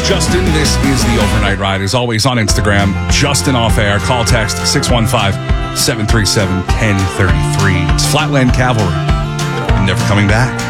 Justin. This is the Overnight Ride. As always, on Instagram, Justin Off Air. Call, text 615-737-1033. It's Flatland Cavalry. Never coming back.